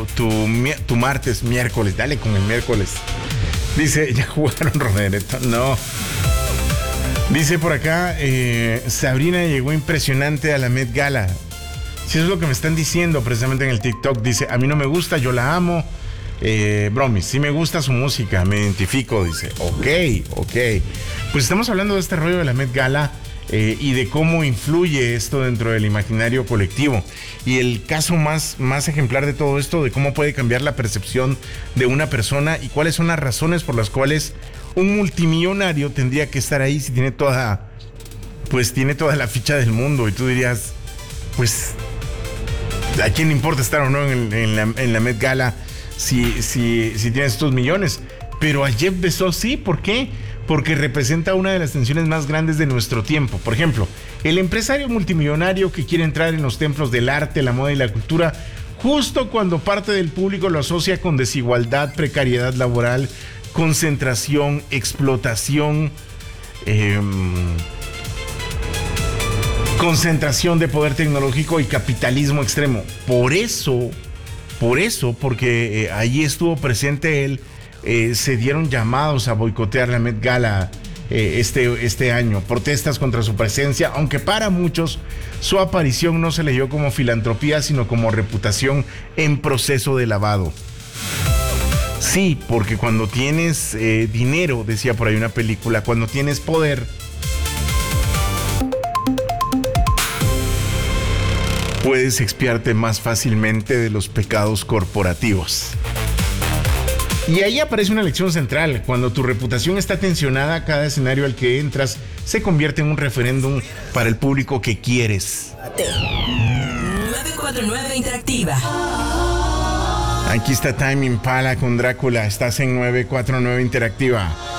tu martes, miércoles. Dale con el miércoles. Dice, ¿ya jugaron Rodereto? No. Dice por acá, Sabrina llegó impresionante a la Met Gala. Si eso es lo que me están diciendo precisamente en el TikTok. Dice, a mí no me gusta, yo la amo. Bromis, sí me gusta su música, me identifico. Dice, ok. Pues estamos hablando de este rollo de la Met Gala y de cómo influye esto dentro del imaginario colectivo. Y el caso más ejemplar de todo esto, de cómo puede cambiar la percepción de una persona y cuáles son las razones por las cuales un multimillonario tendría que estar ahí si tiene toda la ficha del mundo. Y tú dirías, pues, ¿a quién le importa estar o no en la Met Gala si tienes estos millones? Pero a Jeff Bezos sí, ¿por qué? Porque representa una de las tensiones más grandes de nuestro tiempo. Por ejemplo, el empresario multimillonario que quiere entrar en los templos del arte, la moda y la cultura, justo cuando parte del público lo asocia con desigualdad, precariedad laboral, concentración, explotación, concentración de poder tecnológico y capitalismo extremo. Por eso, porque allí estuvo presente él, se dieron llamados a boicotear la Met Gala este año. Protestas contra su presencia, aunque para muchos su aparición no se leyó como filantropía, sino como reputación en proceso de lavado. Sí, porque cuando tienes dinero, decía por ahí una película, cuando tienes poder, puedes expiarte más fácilmente de los pecados corporativos. Y ahí aparece una lección central. Cuando tu reputación está tensionada, cada escenario al que entras se convierte en un referéndum para el público que quieres. 949 Interactiva. Aquí está Tame Impala con Drácula. Estás en 949 Interactiva.